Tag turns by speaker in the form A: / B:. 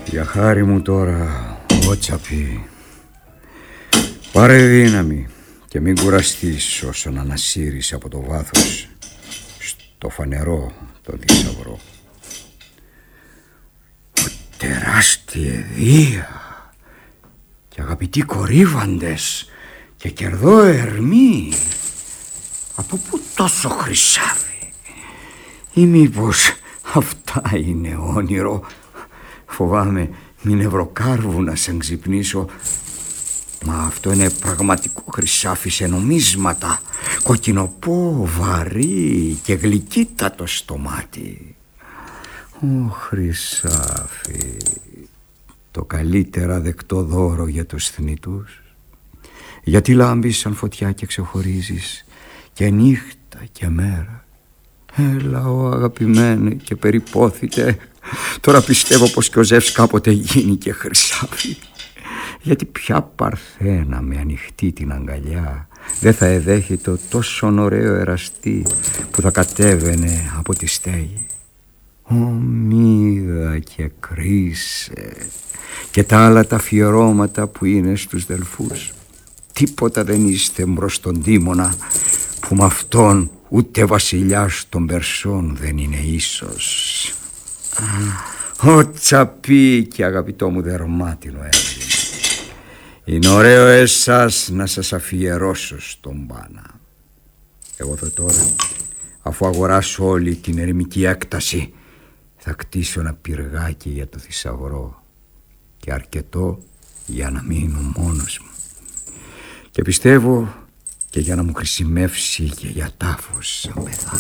A: Για χάρη μου τώρα, ο Τσαπί, πάρε δύναμη και μην κουραστείς όσον ανασύρεις από το βάθος στο φανερό το θησαυρό. Τεράστιε Δία και αγαπητοί κορύβαντες και κερδό ερμοί, από πού τόσο χρυσάφι? Ή μήπως αυτά είναι όνειρο? Φοβάμαι μην ευρωκάρβου να σε ξυπνήσω. Μα αυτό είναι πραγματικό χρυσάφι σε νομίσματα, κοκκινοπό, βαρύ και γλυκύτατο στο μάτι. Ω χρυσάφι, το καλύτερα δεκτό δώρο για τους θνητούς. Γιατί λάμπεις σαν φωτιά και ξεχωρίζεις και νύχτα και μέρα. Έλα ο αγαπημένε και περιπόθητε. Τώρα πιστεύω πως και ο Ζεύς κάποτε γίνει και χρυσάφι. Γιατί ποια παρθένα με ανοιχτή την αγκαλιά δεν θα εδέχεται τόσο ωραίο εραστή που θα κατέβαινε από τη στέγη. Ω μύδα και κρίσε και τα άλλα τα αφιερώματα που είναι στους Δελφούς. Τίποτα δεν είστε μπρος τον Τίμωνα, που με αυτόν ούτε βασιλιάς των Περσών δεν είναι ίσος. Ο Τσαπί και αγαπητό μου δερμάτινο έργο, είναι ωραίο εσάς να σας αφιερώσω στον Πάνα. Εγώ θα τώρα, αφού αγοράσω όλη την ερημική έκταση, θα κτίσω ένα πυργάκι για το θησαυρό και αρκετό για να μείνω μόνος μου. Και πιστεύω και για να μου χρησιμεύσει και για τάφος αν πεθάνω.